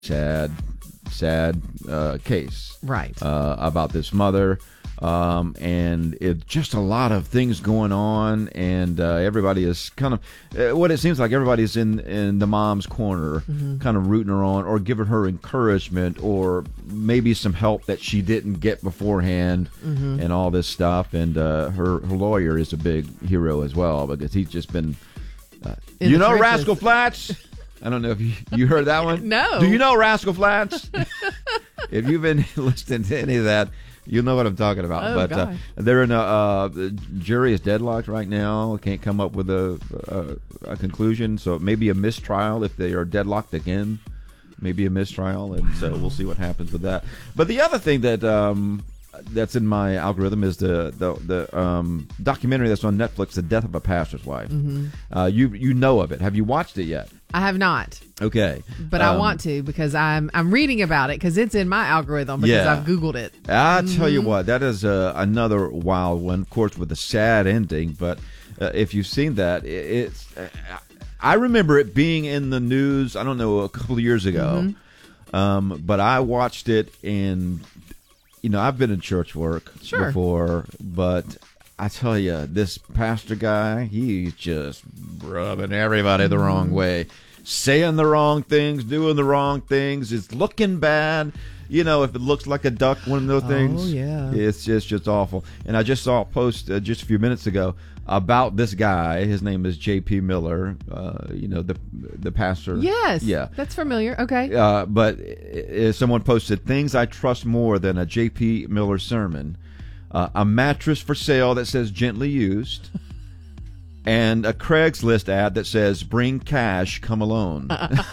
sad case. Right. About this mother. And it's just a lot of things going on, and everybody is kind of what it seems like everybody's in the mom's corner, kind of rooting her on or giving her encouragement or maybe some help that she didn't get beforehand, and all this stuff. And her lawyer is a big hero as well, because he's just been you know Rascal Flatts. I don't know if you heard that one. No. Do you know Rascal Flatts? If you've been listening to any of that, you'll know what I'm talking about. Oh, but they're in the jury is deadlocked right now. Can't come up with a conclusion. So it may be a mistrial if they are deadlocked again. Maybe a mistrial, and so we'll see what happens with that. But the other thing that that's in my algorithm is the documentary that's on Netflix, The Death of a Pastor's Wife. You know of it. Have you watched it yet? I have not. Okay. But I want to, because I'm reading about it, because it's in my algorithm, because I've Googled it. I'll tell you what, that is another wild one, of course, with a sad ending. But if you've seen that, it's I remember it being in the news, I don't know, a couple of years ago. But I watched it, and, I've been in church work before, but I tell you, this pastor guy, he's just rubbing everybody the wrong way, saying the wrong things, doing the wrong things. It's looking bad. If it looks like a duck, one of those things. Oh, yeah. It's just awful. And I just saw a post just a few minutes ago about this guy. His name is J.P. Miller, the pastor. Yes. Yeah. That's familiar. Okay. But someone posted, things I trust more than a J.P. Miller sermon. A mattress for sale that says gently used, and a Craigslist ad that says bring cash, come alone.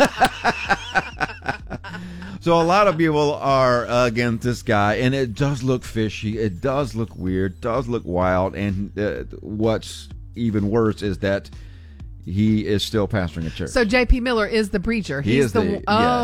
So a lot of people are against this guy, and it does look fishy. It does look weird, does look wild, and what's even worse is that he is still pastoring a church. So J.P. Miller is the preacher. He's the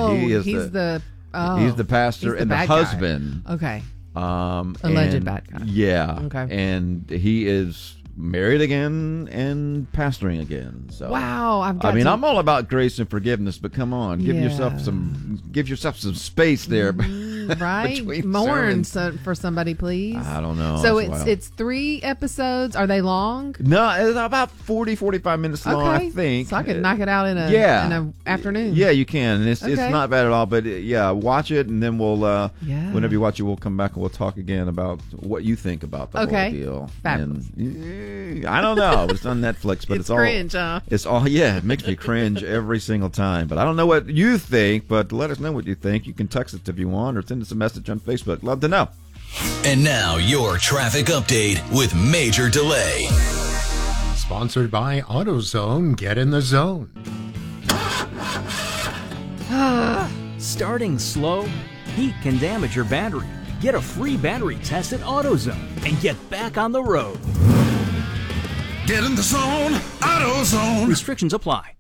pastor and the husband. Guy. Okay. Alleged bad guy. Yeah. Okay. And he is married again and pastoring again. So wow, I'm all about grace and forgiveness, but come on, give yourself some space there. Right? Mourn for somebody, please. I don't know. So it's 3 episodes. Are they long? No, it's about 40-45 minutes long, I think. So I could knock it out in an afternoon. Yeah, you can. And it's not bad at all. But watch it, and then we'll whenever you watch it, we'll come back and we'll talk again about what you think about the whole deal. Fabulous. And, I don't know. It's on Netflix, but it's all cringe, huh? It's all it makes me cringe every single time. But I don't know what you think. But let us know what you think. You can text us if you want, or send us a message on Facebook. Love to know. And now your traffic update with Major Delay. Sponsored by AutoZone. Get in the zone. Starting slow? Heat can damage your battery. Get a free battery test at AutoZone and get back on the road. Get in the zone. AutoZone. Restrictions apply.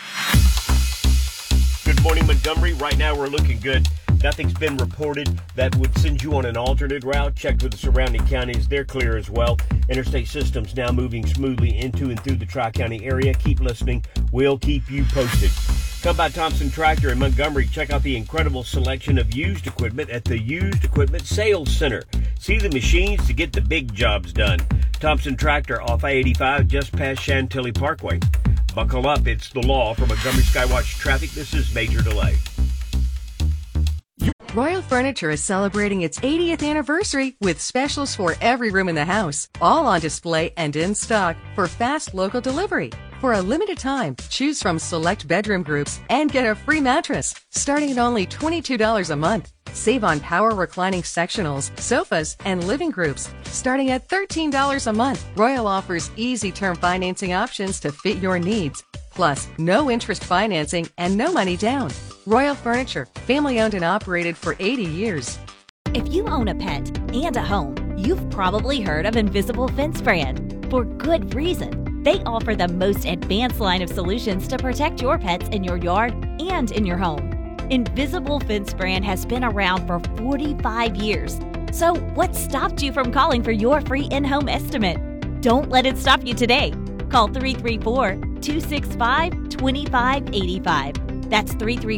Good morning, Montgomery. Right now we're looking good. Nothing's been reported that would send you on an alternate route. Checked with the surrounding counties. They're clear as well. Interstate systems now moving smoothly into and through the Tri-County area. Keep listening. We'll keep you posted. Come by Thompson Tractor in Montgomery. Check out the incredible selection of used equipment at the Used Equipment Sales Center. See the machines to get the big jobs done. Thompson Tractor off I-85 just past Chantilly Parkway. Buckle up. It's the law. For Montgomery Skywatch Traffic, this is Major Delay. Royal Furniture is celebrating its 80th anniversary with specials for every room in the house, all on display and in stock for fast local delivery. For a limited time, choose from select bedroom groups and get a free mattress, starting at only $22 a month. Save on power reclining sectionals, sofas, and living groups, starting at $13 a month. Royal offers easy term financing options to fit your needs. Plus, no interest financing and no money down. Royal Furniture, family owned and operated for 80 years. If you own a pet and a home, you've probably heard of Invisible Fence Brand. For good reason. They offer the most advanced line of solutions to protect your pets in your yard and in your home. Invisible Fence Brand has been around for 45 years. So what stopped you from calling for your free in-home estimate? Don't let it stop you today. Call 334-265-2585. That's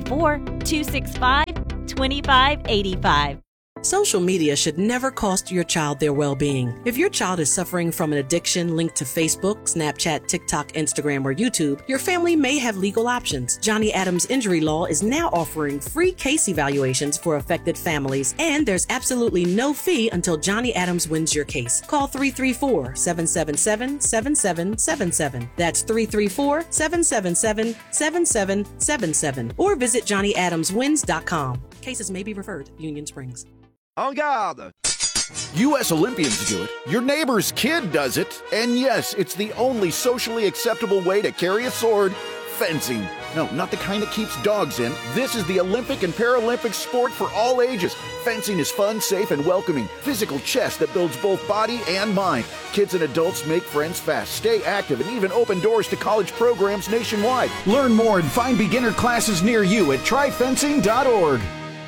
334-265-2585. Social media should never cost your child their well-being. If your child is suffering from an addiction linked to Facebook, Snapchat, TikTok, Instagram, or YouTube, your family may have legal options. Johnny Adams Injury Law is now offering free case evaluations for affected families, and there's absolutely no fee until Johnny Adams wins your case. Call 334-777-7777. That's 334-777-7777. Or visit JohnnyAdamsWins.com. Cases may be referred. Union Springs. En garde! U.S. Olympians do it, your neighbor's kid does it, and yes, it's the only socially acceptable way to carry a sword, fencing. No, not the kind that keeps dogs in. This is the Olympic and Paralympic sport for all ages. Fencing is fun, safe, and welcoming. Physical chess that builds both body and mind. Kids and adults make friends fast, stay active, and even open doors to college programs nationwide. Learn more and find beginner classes near you at tryfencing.org.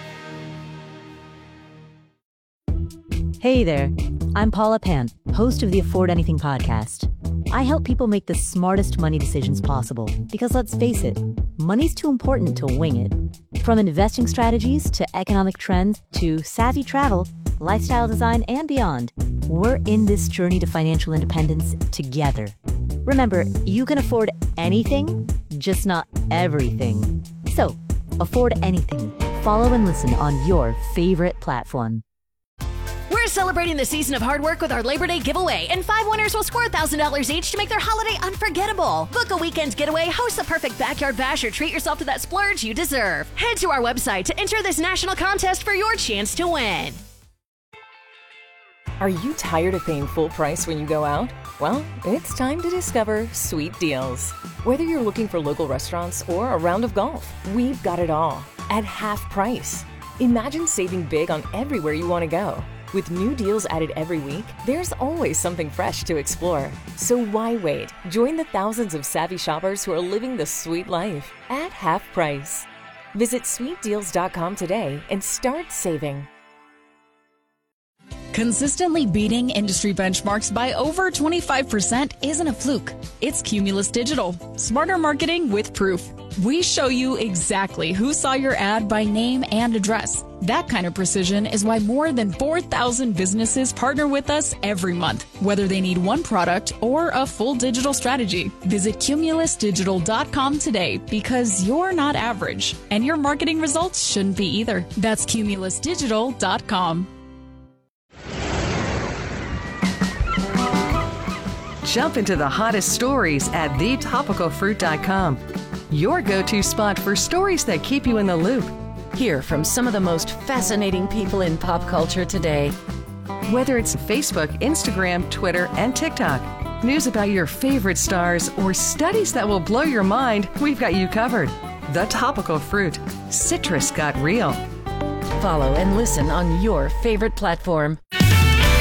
Hey there, I'm Paula Pant, host of the Afford Anything podcast. I help people make the smartest money decisions possible because let's face it, money's too important to wing it. From investing strategies to economic trends to savvy travel, lifestyle design, and beyond, we're in this journey to financial independence together. Remember, you can afford anything, just not everything. So, afford anything. Follow and listen on your favorite platform. We're celebrating the season of hard work with our Labor Day giveaway, and 5 winners will score $1,000 each to make their holiday unforgettable. Book a weekend getaway, host the perfect backyard bash, or treat yourself to that splurge you deserve. Head to our website to enter this national contest for your chance to win. Are you tired of paying full price when you go out? Well, it's time to discover Sweet Deals. Whether you're looking for local restaurants or a round of golf, we've got it all at half price. Imagine saving big on everywhere you want to go. With new deals added every week, there's always something fresh to explore. So why wait? Join the thousands of savvy shoppers who are living the sweet life at half price. Visit sweetdeals.com today and start saving. Consistently beating industry benchmarks by over 25% isn't a fluke. It's Cumulus Digital. Smarter marketing with proof. We show you exactly who saw your ad by name and address. That kind of precision is why more than 4,000 businesses partner with us every month, whether they need one product or a full digital strategy. Visit cumulusdigital.com today because you're not average, and your marketing results shouldn't be either. That's cumulusdigital.com. Jump into the hottest stories at thetopicalfruit.com. Your go-to spot for stories that keep you in the loop. Hear from some of the most fascinating people in pop culture today. Whether it's Facebook, Instagram, Twitter, and TikTok, news about your favorite stars, or studies that will blow your mind, we've got you covered. The Topical Fruit. Citrus got real. Follow and listen on your favorite platform.